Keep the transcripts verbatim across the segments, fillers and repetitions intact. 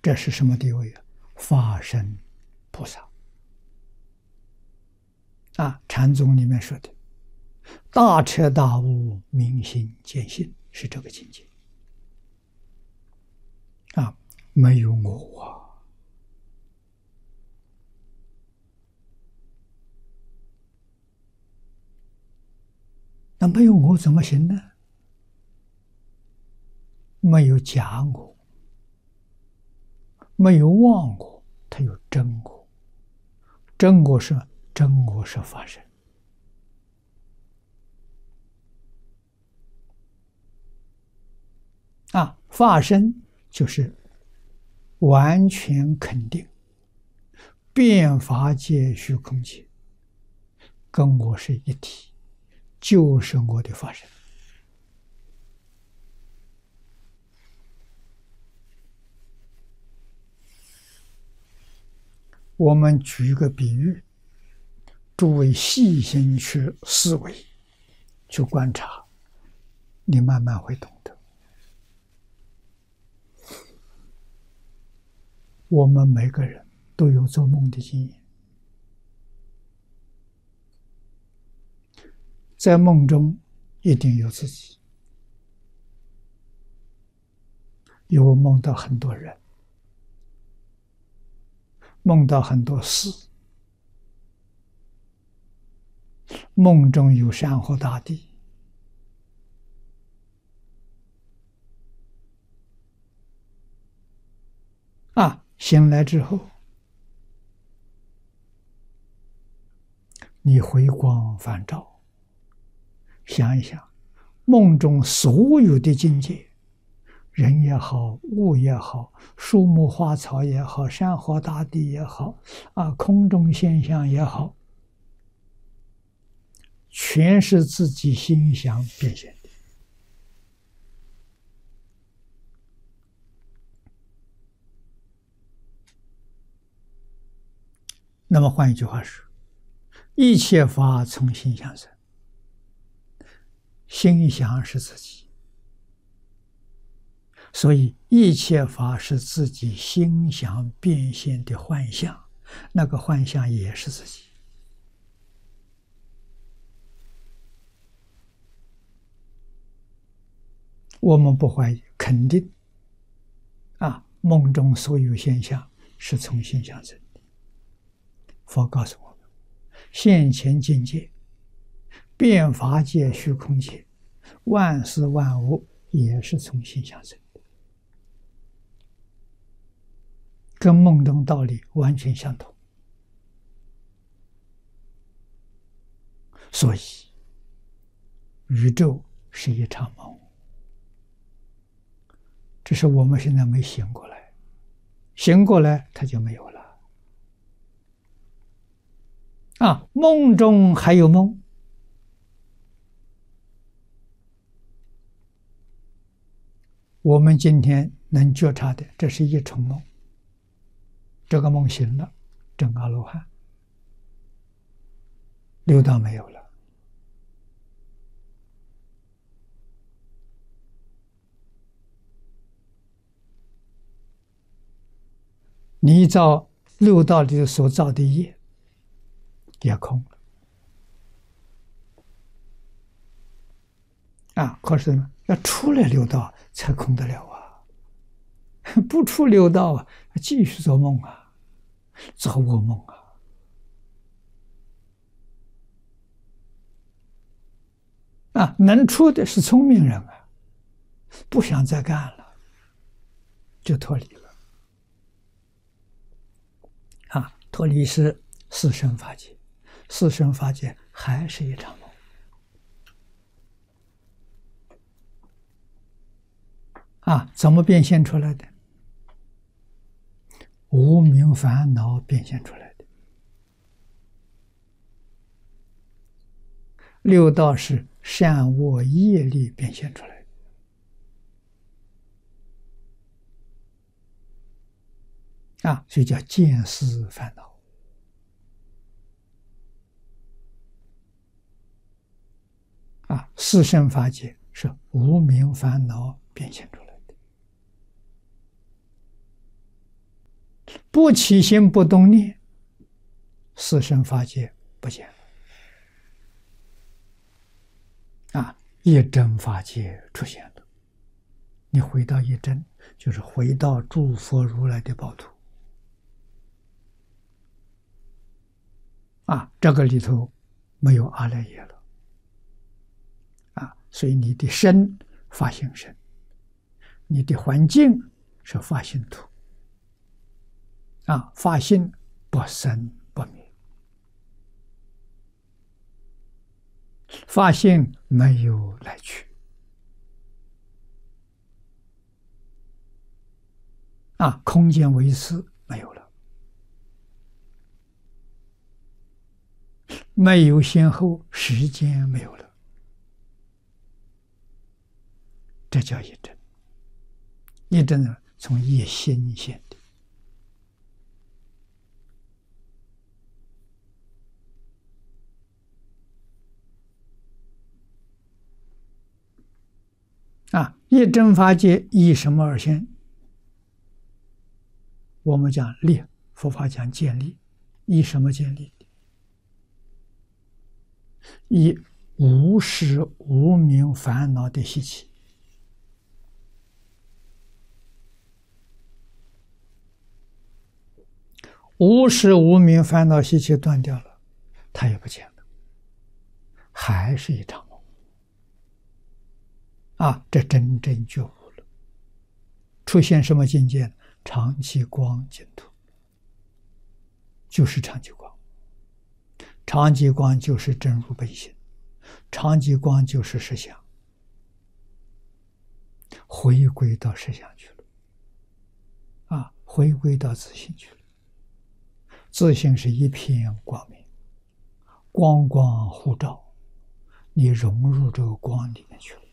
这是什么地位啊？法身菩萨啊！禅宗里面说的“大彻大悟，明心见性”是这个境界啊，没有我啊。那没有我怎么行呢？没有假我，没有妄我，它有真我。真我是真我是法身啊，法身就是完全肯定遍法界虚空界跟我是一体，就是我的法身。我们举一个比喻，诸位细心去思维，去观察，你慢慢会懂得。我们每个人都有做梦的经验，在梦中一定有自己，有梦到很多人，梦到很多事，梦中有山河大地，啊，醒来之后，你回光返照，想一想，梦中所有的境界，人也好，物也好，树木花草也好，山河大地也好，啊，空中现象也好，全是自己心想变现的。那么换一句话说，一切法从心想生，心想是自己，所以一切法是自己心想变现的幻象，那个幻象也是自己。我们不怀疑，肯定啊，梦中所有现象是从心想生的。佛告诉我们，现前境界、遍法界、虚空界，万事万物也是从心想生的，跟梦中道理完全相同。所以，宇宙是一场梦，只是我们现在没醒过来，醒过来它就没有了。啊，梦中还有梦，我们今天能觉察的，这是一重梦。这个梦醒了，证阿罗汉，六道没有了。你造六道里所造的业也空了啊！可是呢，要出来六道才空得了啊！不出六道啊，继续做梦啊，做噩梦啊！啊，能出的是聪明人啊，不想再干了，就脱离了。啊，脱离是四生法界，四生法界还是一场梦。啊，怎么变现出来的？无明烦恼变现出来的。六道是善恶业力变现出来的。啊，所以叫见思烦恼。啊，四生法界是无明烦恼变现出来的。 不起心不动念，四生法界不见了啊！一真法界出现了，你回到一真，就是回到诸佛如来的宝土啊！这个里头没有阿赖耶了啊！所以你的身法性身，你的环境是法性土啊！法性不生不灭，法性没有来去啊！空间维次没有了，没有先后，时间没有了，这叫一真。一真呢，从一心现的。啊，一真法界依什么而现？我们讲立，佛法讲建立，依什么建立？依无始无明烦恼的习气。无始无明烦恼习气断掉了，它也不见了，还是一场梦啊！这真正觉悟了，出现什么境界？常寂光净土，就是常寂光。常寂光就是真如本性，常寂光就是实相，回归到实相去了啊！回归到自性去了。自性是一片光明，光光互照，你融入这个光里面去了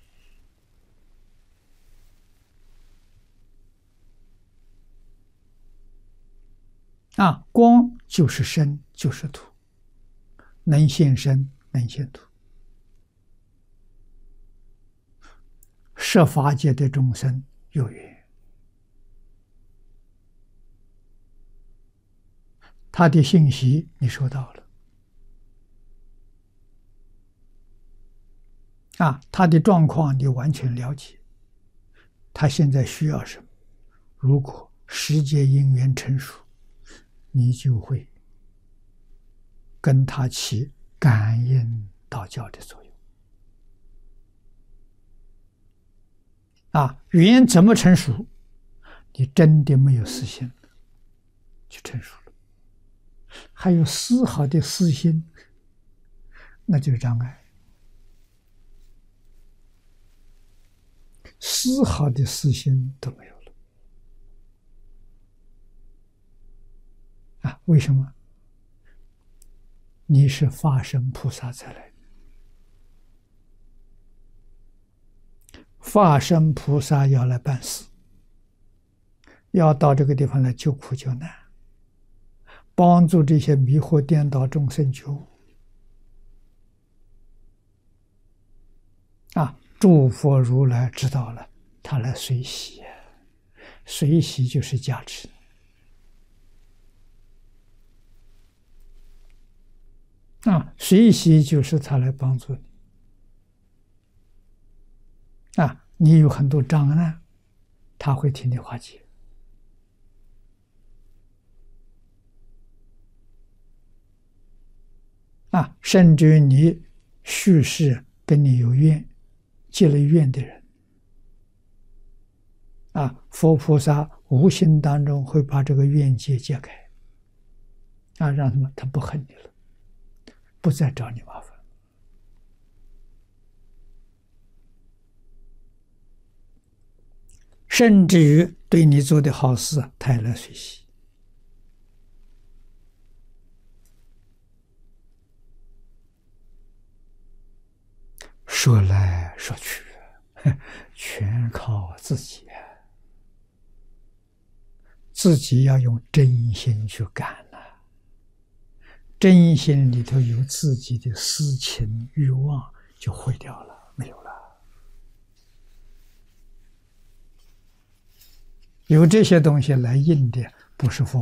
啊！光就是身，就是土，能现身，能现土。设法界的众生有缘，他的信息你收到了啊，他的状况你完全了解，他现在需要什么？如果时节因缘成熟，你就会跟他起感应道教的作用啊。缘怎么成熟？你真的没有私心，就成熟了。还有丝毫的私心，那就是障碍。丝毫的私心都没有了啊！为什么？你是法身菩萨才来的，法身菩萨要来办事，要到这个地方来救苦救难，帮助这些迷惑颠倒众生觉悟啊！诸佛如来知道了，他来随喜，随喜就是加持啊，随喜就是他来帮助你啊！你有很多障碍，他会替你化解啊！甚至于你叙事跟你有怨、结了怨的人啊，佛菩萨无形当中会把这个怨结解开啊，让他们他不恨你了，不再找你麻烦甚至于对你做的好事，他也来随喜说来说去，全靠自己，自己要用真心去干呐、啊。真心里头有自己的私情欲望，就毁掉了，没有了。有这些东西来应的，不是佛